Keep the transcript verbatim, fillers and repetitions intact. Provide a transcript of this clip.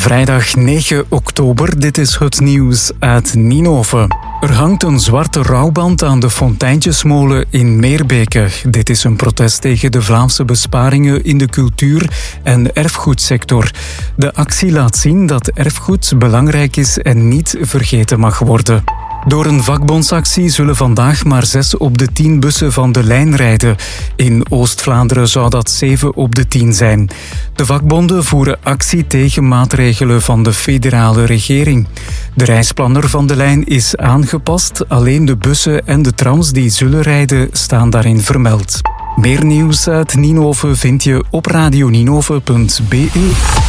Vrijdag negen oktober, dit is het nieuws uit Ninove. Er hangt een zwarte rouwband aan de Fontijntjesmolen in Meerbeke. Dit is een protest tegen de Vlaamse besparingen in de cultuur- en erfgoedsector. De actie laat zien dat erfgoed belangrijk is en niet vergeten mag worden. Door een vakbondsactie zullen vandaag maar zes op de tien bussen van de lijn rijden. In Oost-Vlaanderen zou dat zeven op de tien zijn. De vakbonden voeren actie tegen maatregelen van de federale regering. De reisplanner van de lijn is aangepast. Alleen de bussen en de trams die zullen rijden staan daarin vermeld. Meer nieuws uit Ninove vind je op radio ninove punt be.